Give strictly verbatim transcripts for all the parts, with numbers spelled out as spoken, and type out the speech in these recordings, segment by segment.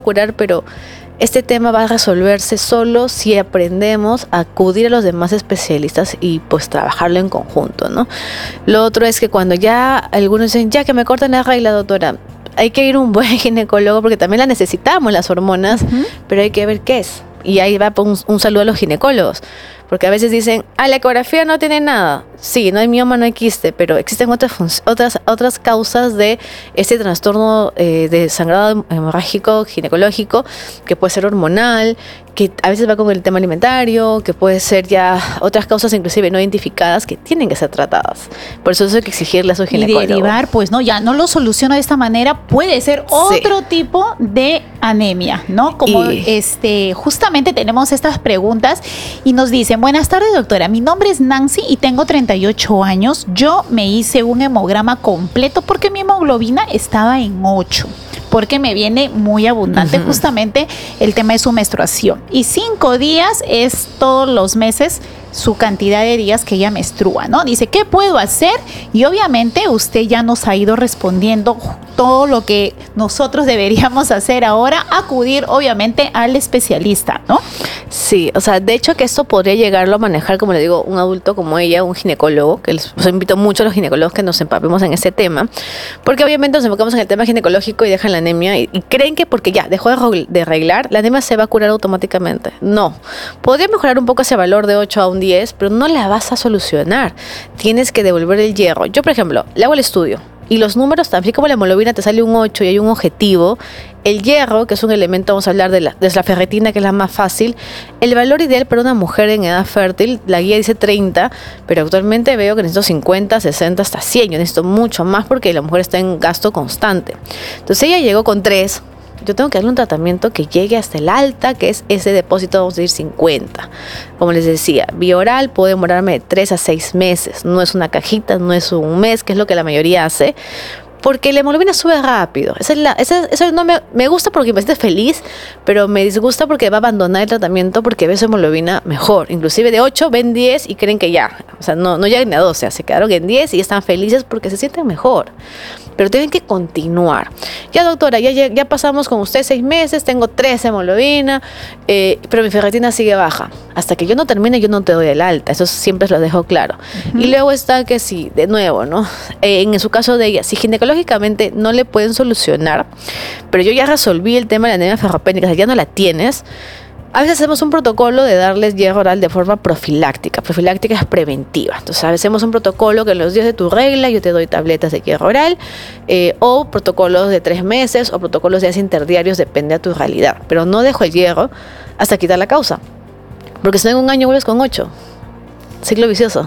curar, pero este tema va a resolverse solo si aprendemos a acudir a los demás especialistas y pues trabajarlo en conjunto, ¿no? Lo otro es que cuando ya algunos dicen, ya que me cortan la regla, doctora, hay que ir a un buen ginecólogo porque también la necesitamos, las hormonas, uh-huh. pero hay que ver qué es. Y ahí va un, un saludo a los ginecólogos, porque a veces dicen, ah, la ecografía no tiene nada. Sí, no hay mioma, no hay quiste, pero existen otras func- otras otras causas de este trastorno eh, de sangrado hemorrágico ginecológico, que puede ser hormonal, que a veces va con el tema alimentario, que puede ser ya otras causas inclusive no identificadas que tienen que ser tratadas. Por eso eso hay que exigirle a su ginecólogo. Y derivar, pues no, ya no lo soluciona de esta manera, puede ser otro sí. tipo de anemia, ¿no? Como y... este, justamente tenemos estas preguntas y nos dicen, buenas tardes, doctora, mi nombre es Nancy y tengo treinta y ocho años. Yo me hice un hemograma completo porque mi hemoglobina estaba en ocho. Porque me viene muy abundante uh-huh. justamente el tema de su menstruación. Y cinco días es todos los meses su cantidad de días que ella menstrua, ¿no? Dice, ¿qué puedo hacer? Y obviamente usted ya nos ha ido respondiendo todo lo que nosotros deberíamos hacer ahora, acudir obviamente al especialista, ¿no? Sí, o sea, de hecho que esto podría llegarlo a manejar, como le digo, un adulto como ella, un ginecólogo, que les, os invito mucho a los ginecólogos que nos empapemos en este tema, porque obviamente nos enfocamos en el tema ginecológico y dejan la anemia y, y creen que porque ya dejó de, de arreglar, la anemia se va a curar automáticamente. No, podría mejorar un poco ese valor de ocho a un diez, pero no la vas a solucionar. Tienes que devolver el hierro. Yo, por ejemplo, le hago el estudio y los números, también como la hemoglobina te sale un ocho y hay un objetivo, el hierro, que es un elemento, vamos a hablar de la, de la ferritina, que es la más fácil, el valor ideal para una mujer en edad fértil, la guía dice treinta, pero actualmente veo que necesito cincuenta, sesenta, hasta cien. Yo necesito mucho más porque la mujer está en gasto constante. Entonces ella llegó con tres. Yo tengo que darle un tratamiento que llegue hasta el alta, que es ese depósito, vamos a decir cincuenta. Como les decía, vía oral puede demorarme de tres a seis meses. No es una cajita, no es un mes, que es lo que la mayoría hace. Porque la hemoglobina sube rápido. Esa es la, esa, eso no me, me gusta porque me siento feliz, pero me disgusta porque va a abandonar el tratamiento porque ve su hemoglobina mejor. Inclusive de ocho ven diez y creen que ya. O sea, no, no llegan a doce, se quedaron en diez y están felices porque se sienten mejor. Pero tienen que continuar. Ya, doctora, ya, ya, ya pasamos con usted seis meses, tengo tres hemoglobina, eh, pero mi ferritina sigue baja. Hasta que yo no termine, yo no te doy el alta. Eso siempre lo dejo claro. Uh-huh. Y luego está que sí, de nuevo, ¿no? Eh, en su caso de ella, si ginecológicamente no le pueden solucionar, pero yo ya resolví el tema de la anemia ferropénica, o sea, ya no la tienes. A veces hacemos un protocolo de darles hierro oral de forma profiláctica. Profiláctica es preventiva. Entonces, a veces hacemos un protocolo que en los días de tu regla yo te doy tabletas de hierro oral, eh, o protocolos de tres meses, o protocolos de días interdiarios, depende de tu realidad. Pero no dejo el hierro hasta quitar la causa. Porque si no, en un año vuelves con ocho. Ciclo vicioso.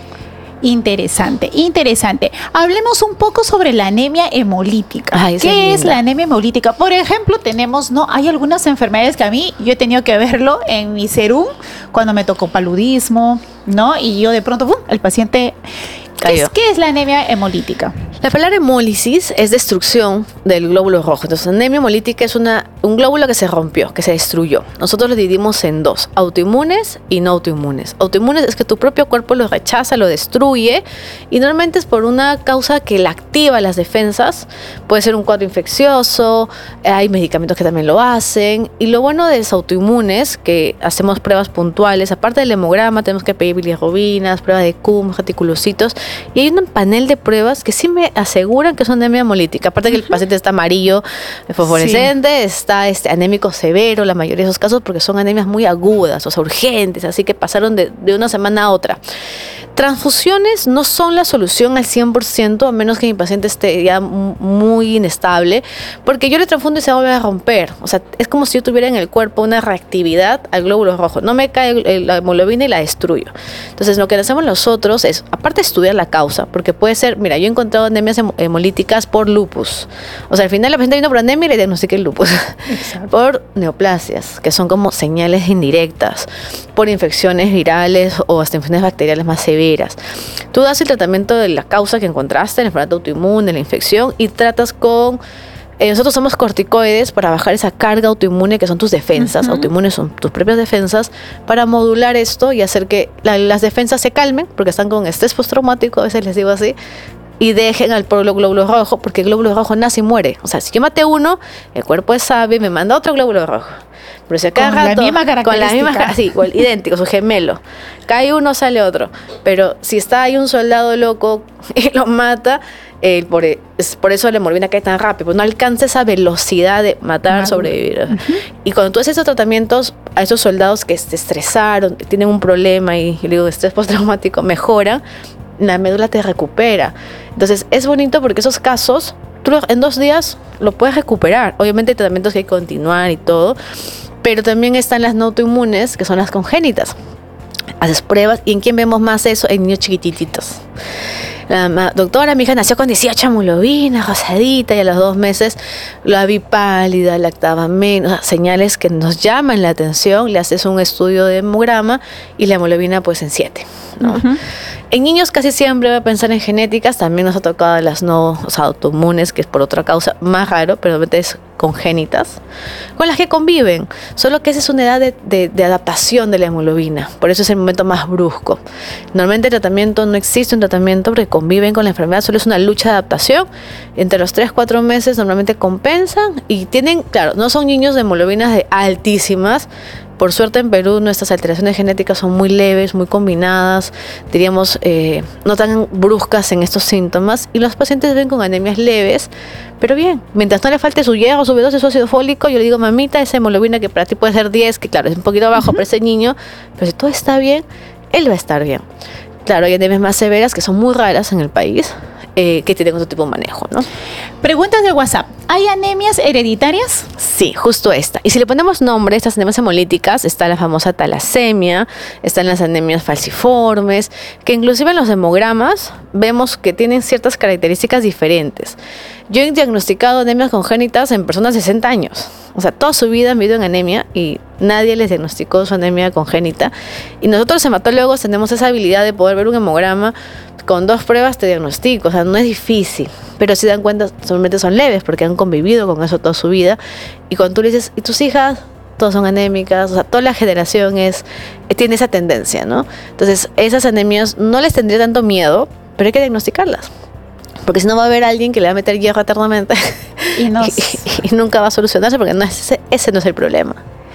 Interesante, interesante. Hablemos un poco sobre la anemia hemolítica. Ay, ¿Qué es, es la anemia hemolítica? Por ejemplo, tenemos, no, hay algunas enfermedades que a mí, yo he tenido que verlo en mi serum cuando me tocó paludismo, ¿no? Y yo de pronto, ¡pum!, el paciente... ¿Qué es, ¿Qué es la anemia hemolítica? La palabra hemólisis es destrucción del glóbulo rojo. Entonces, anemia hemolítica es una, un glóbulo que se rompió, que se destruyó. Nosotros lo dividimos en dos, autoinmunes y no autoinmunes. Autoinmunes es que tu propio cuerpo lo rechaza, lo destruye, y normalmente es por una causa que la activa las defensas. Puede ser un cuadro infeccioso, hay medicamentos que también lo hacen. Y lo bueno de los autoinmunes, que hacemos pruebas puntuales, aparte del hemograma, tenemos que pedir bilirrubinas, pruebas de C U M, reticulocitos, y hay un panel de pruebas que sí me aseguran que son anemia hemolítica. Aparte que el paciente está amarillo, fosforescente, sí. está este, anémico severo, la mayoría de esos casos, porque son anemias muy agudas, o sea, urgentes, así que pasaron de, de una semana a otra. Transfusiones no son la solución al cien por ciento, a menos que mi paciente esté ya muy inestable, porque yo le transfundo y se vuelve a romper. O sea, es como si yo tuviera en el cuerpo una reactividad al glóbulo rojo. No me cae la hemoglobina y la destruyo. Entonces, lo que hacemos nosotros es, aparte de estudiar la causa, porque puede ser, mira, yo he encontrado anemias hemolíticas por lupus. O sea, al final la paciente vino por anemia y le diagnostiqué el lupus. Exacto. Por neoplasias, que son como señales indirectas, por infecciones virales o hasta infecciones bacteriales más severas. Tú das el tratamiento de la causa que encontraste, la enfermedad autoinmune, la infección, y tratas con... Eh, nosotros somos corticoides para bajar esa carga autoinmune que son tus defensas. Uh-huh. Autoinmunes son tus propias defensas, para modular esto y hacer que la, las defensas se calmen, porque están con estrés postraumático, a veces les digo así, y dejen al pueblo glóbulo rojo, porque el glóbulo rojo nace y muere. O sea, si yo maté uno, el cuerpo es sabio y me manda otro glóbulo rojo. Pero si cada con rato, la misma característica. Con la misma, sí, igual, idéntico, su gemelo. Cae uno, sale otro. Pero si está ahí un soldado loco y lo mata, eh, por, es, por eso la hemoglobina cae tan rápido. Pues no alcanza esa velocidad de matar, uh-huh. sobrevivir. Uh-huh. Y cuando tú haces esos tratamientos a esos soldados que se estresaron, tienen un problema y, y digo, estrés postraumático, mejoran, la médula te recupera. Entonces es bonito porque esos casos, tú en dos días lo puedes recuperar. Obviamente hay tratamientos que hay que continuar y todo, pero también están las no autoinmunes, que son las congénitas. Haces pruebas y ¿en quién vemos más eso? En niños chiquititos. La ma- doctora, mi hija nació con dieciocho hemoglobina, rosadita, y a los dos meses la vi pálida, lactaba menos, o sea, señales que nos llaman la atención. Le haces un estudio de hemograma y la hemoglobina pues en siete, ¿no? Uh-huh. En niños casi siempre voy a pensar en genéticas, también nos ha tocado las no, o sea, autoinmunes, que es por otra causa, más raro, pero realmente es congénitas, con las que conviven, solo que esa es una edad de, de, de adaptación de la hemoglobina, por eso es el momento más brusco. Normalmente el tratamiento, no existe un tratamiento porque conviven con la enfermedad, solo es una lucha de adaptación. Entre los tres, cuatro meses normalmente compensan y tienen, claro, no son niños de hemoglobinas de altísimas. Por suerte en Perú nuestras alteraciones genéticas son muy leves, muy combinadas, diríamos eh, no tan bruscas en estos síntomas, y los pacientes ven con anemias leves, pero bien, mientras no le falte su hierro, su B doce, su ácido fólico, yo le digo, mamita, esa hemoglobina que para ti puede ser diez, que claro, es un poquito bajo uh-huh. para ese niño, pero si todo está bien, él va a estar bien. Claro, hay anemias más severas que son muy raras en el país, eh, que tienen otro tipo de manejo, ¿no? Preguntas de WhatsApp. ¿Hay anemias hereditarias? Sí, justo esta. Y si le ponemos nombre a estas anemias hemolíticas, está la famosa talasemia, están las anemias falciformes, que inclusive en los hemogramas vemos que tienen ciertas características diferentes. Yo he diagnosticado anemias congénitas en personas de sesenta años. O sea, toda su vida han vivido en anemia y nadie les diagnosticó su anemia congénita. Y nosotros los hematólogos tenemos esa habilidad de poder ver un hemograma con dos pruebas te diagnostico, o sea, no es difícil, pero si dan cuenta, solamente son leves porque han convivido con eso toda su vida. Y cuando tú le dices, ¿y tus hijas? Todas son anémicas, o sea, toda la generación es tiene esa tendencia, ¿no? Entonces, esas anemias no les tendría tanto miedo, pero hay que diagnosticarlas. Porque si no va a haber alguien que le va a meter hierro eternamente y, nos... y, y nunca va a solucionarse, porque no es, ese, ese no es el problema.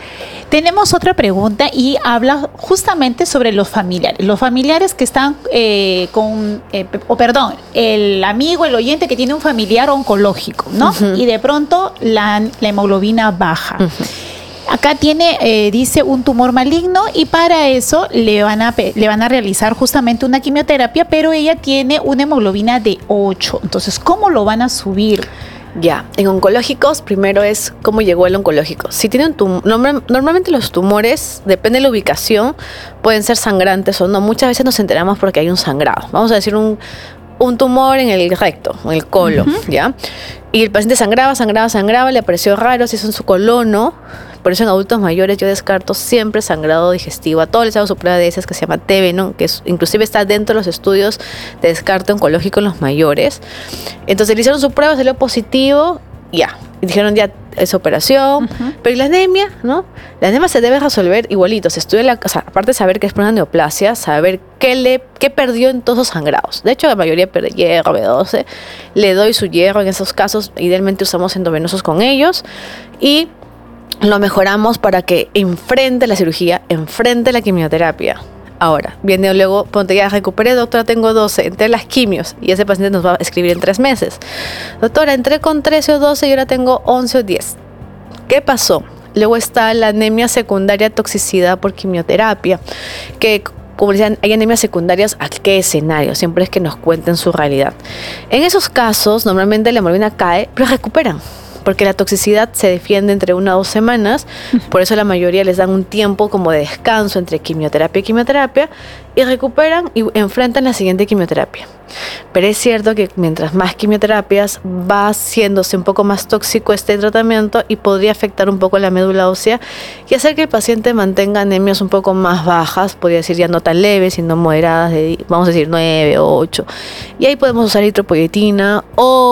Tenemos otra pregunta y habla justamente sobre los familiares. Los familiares que están eh, con, eh, o perdón, el amigo, el oyente que tiene un familiar oncológico, ¿no? Uh-huh. Y de pronto la, la hemoglobina baja. Uh-huh. Acá tiene, eh, dice, un tumor maligno y para eso le van, a, le van a realizar justamente una quimioterapia, pero ella tiene una hemoglobina de ocho. Entonces, ¿cómo lo van a subir? Ya, en oncológicos, primero es cómo llegó el oncológico. Si tiene un tumor, normalmente los tumores, depende de la ubicación, pueden ser sangrantes o no. Muchas veces nos enteramos porque hay un sangrado. Vamos a decir un, un tumor en el recto, en el colon, uh-huh. ¿ya? Y el paciente sangraba, sangraba, sangraba, le apareció raro, si es en su colono. Por eso en adultos mayores yo descarto siempre sangrado digestivo. A todos les hago su prueba de esas que se llama T B, ¿no? Que es, inclusive está dentro de los estudios de descarte oncológico en los mayores. Entonces le hicieron su prueba, salió positivo, ya. Y dijeron ya, es operación. Uh-huh. Pero ¿y la anemia? ¿No? La anemia se debe resolver igualito. Se estudia la, o sea, aparte de saber que es por una neoplasia, saber qué, le, qué perdió en todos los sangrados. De hecho, la mayoría pierde hierro, B doce. Le doy su hierro en esos casos. Idealmente usamos endovenosos con ellos. Y lo mejoramos para que enfrente la cirugía, enfrente la quimioterapia. Ahora, viene luego, ponte ya, recuperé, doctora, tengo doce, entré las quimios y ese paciente nos va a escribir en tres meses. Doctora, entré con trece o doce y ahora tengo once o diez. ¿Qué pasó? Luego está la anemia secundaria toxicidad por quimioterapia, que como decían, hay anemias secundarias, ¿a qué escenario? Siempre es que nos cuenten su realidad. En esos casos, normalmente la hemoglobina cae, pero recuperan. Porque la toxicidad se defiende entre una o dos semanas, por eso la mayoría les dan un tiempo como de descanso entre quimioterapia y quimioterapia y recuperan y enfrentan la siguiente quimioterapia. Pero es cierto que mientras más quimioterapias va haciéndose un poco más tóxico este tratamiento y podría afectar un poco la médula ósea y hacer que el paciente mantenga anemias un poco más bajas, podría decir ya no tan leves, sino moderadas, de, vamos a decir nueve o ocho. Y ahí podemos usar eritropoyetina o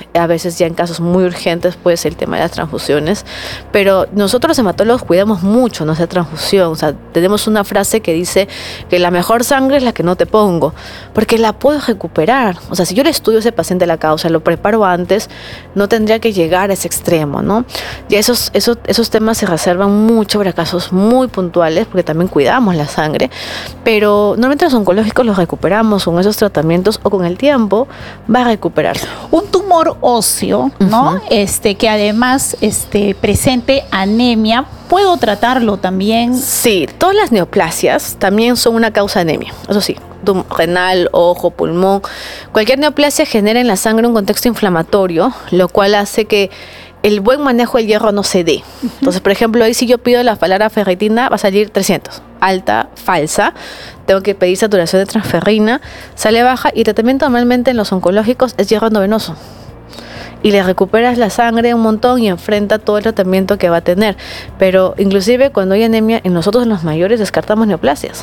A veces ya en casos muy urgentes puede ser el tema de las transfusiones, pero nosotros los hematólogos cuidamos mucho nuestra transfusión. O sea, tenemos una frase que dice que la mejor sangre es la que no te pongo, porque la puedo recuperar. O sea, si yo le estudio a ese paciente la causa, lo preparo antes, no tendría que llegar a ese extremo, ¿no? Y esos, esos, esos temas se reservan mucho para casos muy puntuales, porque también cuidamos la sangre, pero normalmente los oncológicos los recuperamos con esos tratamientos o con el tiempo va a recuperarse. Un tumor óseo, ¿no? Uh-huh. Este, que además este, presente anemia, ¿puedo tratarlo también? Sí, todas las neoplasias también son una causa de anemia, eso sí. Renal, ojo, pulmón, cualquier neoplasia genera en la sangre un contexto inflamatorio, lo cual hace que el buen manejo del hierro no se dé. Uh-huh. Entonces, por ejemplo, ahí si yo pido la palabra ferritina, va a salir trescientos. Alta, falsa. Tengo que pedir saturación de transferrina, sale baja, y el tratamiento normalmente en los oncológicos es hierro endovenoso. Y le recuperas la sangre un montón y enfrenta todo el tratamiento que va a tener. Pero inclusive cuando hay anemia, en nosotros los mayores descartamos neoplasias.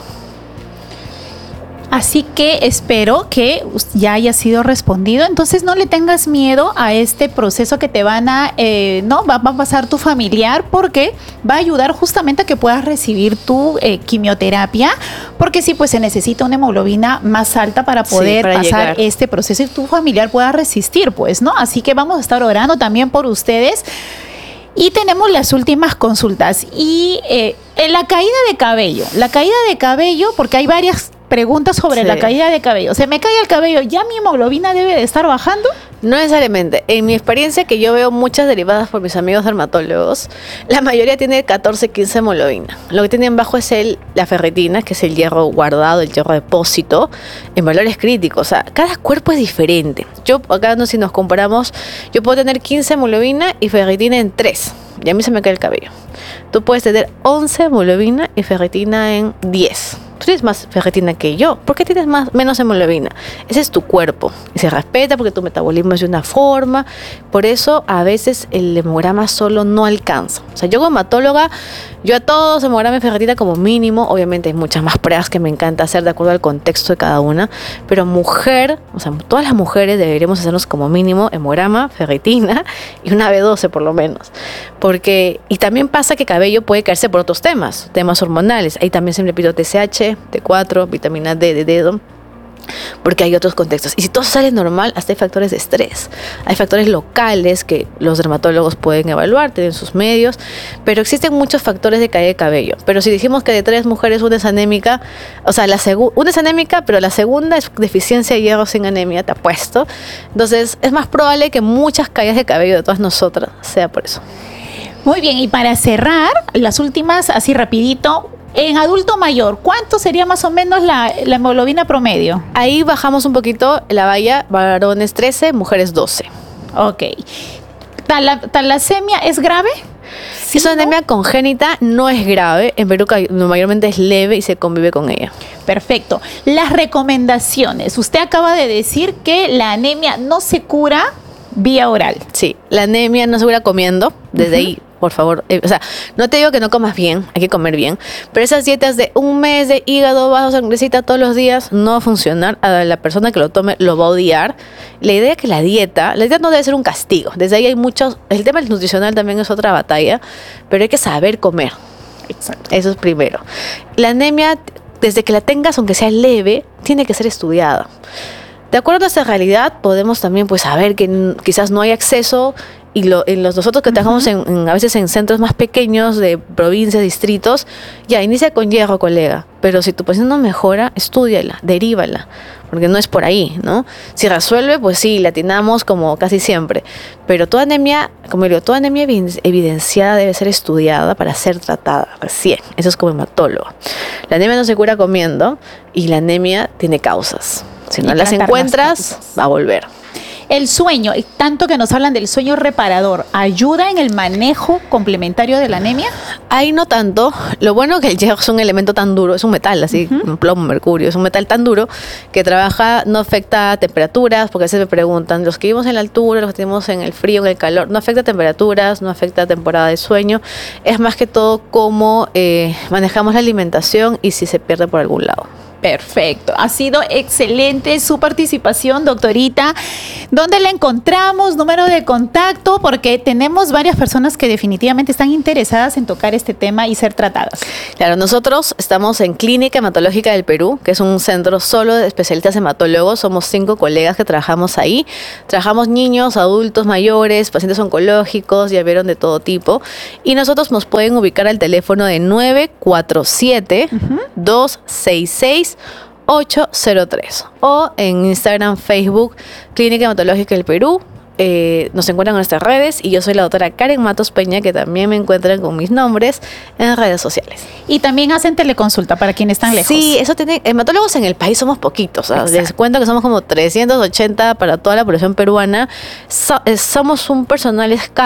Así que espero que ya haya sido respondido. Entonces no le tengas miedo a este proceso que te van a, eh, no, va, va a pasar tu familiar, porque va a ayudar justamente a que puedas recibir tu eh, quimioterapia, porque sí, pues se necesita una hemoglobina más alta para poder sí, para pasar llegar. Este proceso y tu familiar pueda resistir, pues, ¿no? Así que vamos a estar orando también por ustedes. Y tenemos las últimas consultas. Y eh, en la caída de cabello, la caída de cabello, porque hay varias preguntas sobre sí. la caída de cabello. ¿Se me cae el cabello? ¿Ya mi hemoglobina debe de estar bajando? No necesariamente. En mi experiencia, que yo veo muchas derivadas por mis amigos dermatólogos, la mayoría tiene catorce, quince hemoglobina. Lo que tienen bajo es el, la ferritina, que es el hierro guardado, el hierro depósito, en valores críticos. O sea, cada cuerpo es diferente. Yo, acá no, si nos comparamos, yo puedo tener quince hemoglobina y ferritina en tres. Y a mí se me cae el cabello. Tú puedes tener once hemoglobina y ferritina en diez. Tú tienes más ferritina que yo. ¿Por qué tienes más, menos hemoglobina? Ese es tu cuerpo. Y se respeta porque tu metabolismo es de una forma. Por eso, a veces, el hemograma solo no alcanza. O sea, yo como hematóloga, yo a todos hemograma y ferritina como mínimo. Obviamente hay muchas más pruebas que me encanta hacer de acuerdo al contexto de cada una. Pero mujer, o sea, todas las mujeres deberíamos hacernos como mínimo hemograma, ferritina y una B doce por lo menos. Porque, y también pasa que cabello puede caerse por otros temas, temas hormonales. Ahí también siempre pido T S H, T cuatro, vitamina D de dedo, porque hay otros contextos. Y si todo sale normal, hasta hay factores de estrés. Hay factores locales que los dermatólogos pueden evaluar, tienen sus medios, pero existen muchos factores de caída de cabello. Pero si dijimos que de tres mujeres una es anémica, o sea, la segu- una es anémica, pero la segunda es deficiencia de hierro sin anemia, te apuesto. Entonces, es más probable que muchas caídas de cabello de todas nosotras sea por eso. Muy bien, y para cerrar, las últimas, así rapidito. En adulto mayor, ¿cuánto sería más o menos la, la hemoglobina promedio? Ahí bajamos un poquito la valla, varones trece, mujeres doce. Ok. ¿Tala, ¿Talasemia es grave? Si es una anemia congénita, no es grave. En Perú mayormente es leve y se convive con ella. Perfecto. Las recomendaciones. Usted acaba de decir que la anemia no se cura vía oral. Sí, la anemia no se cura comiendo. Desde uh-huh. ahí, por favor. Eh, o sea, no te digo que no comas bien, hay que comer bien. Pero esas dietas de un mes de hígado, vaso, sangrecita todos los días, no va a funcionar. A la persona que lo tome lo va a odiar. La idea es que la dieta, la dieta no debe ser un castigo. Desde ahí hay muchos. El tema nutricional también es otra batalla, pero hay que saber comer. Exacto. Eso es primero. La anemia, desde que la tengas, aunque sea leve, tiene que ser estudiada. De acuerdo a esta realidad, podemos también pues saber que n- quizás no hay acceso y lo, en los nosotros que trabajamos uh-huh. en, en, a veces en centros más pequeños de provincias, distritos, ya inicia con hierro, colega. Pero si tu paciente no mejora, estúdiala, derívala, porque no es por ahí, ¿no? Si resuelve, pues sí, la atinamos como casi siempre. Pero toda anemia, como digo, toda anemia evidenciada debe ser estudiada para ser tratada recién. Eso es como hematólogo. La anemia no se cura comiendo y la anemia tiene causas. Si no las encuentras, va a volver. El sueño, tanto que nos hablan del sueño reparador, ¿ayuda en el manejo complementario de la anemia? Ahí no tanto. Lo bueno es que el hierro es un elemento tan duro, es un metal así, uh-huh. un plomo, mercurio, es un metal tan duro que trabaja, no afecta a temperaturas, porque a veces me preguntan, los que vivimos en la altura, los que vivimos en el frío, en el calor, no afecta a temperaturas, no afecta a temporada de sueño, es más que todo cómo eh, manejamos la alimentación y si se pierde por algún lado. Perfecto, ha sido excelente su participación, doctorita. ¿Dónde la encontramos? Número de contacto, porque tenemos varias personas que definitivamente están interesadas en tocar este tema y ser tratadas. Claro, nosotros estamos en Clínica Hematológica del Perú, que es un centro solo de especialistas hematólogos. Somos cinco colegas que trabajamos ahí. Trabajamos niños, adultos mayores, pacientes oncológicos, ya vieron de todo tipo. Y nosotros nos pueden ubicar al teléfono de nueve cuatro siete, dos seis seis, ocho cero tres o en Instagram, Facebook, Clínica Hematológica del Perú. Eh, nos encuentran en nuestras redes y yo soy la doctora Karen Matos Peña, que también me encuentran con mis nombres en redes sociales. Y también hacen teleconsulta para quienes están lejos. Sí, eso tiene, hematólogos en el país somos poquitos, ¿sabes? Les cuento que somos como trescientos ochenta para toda la población peruana. So, eh, somos un personal escaso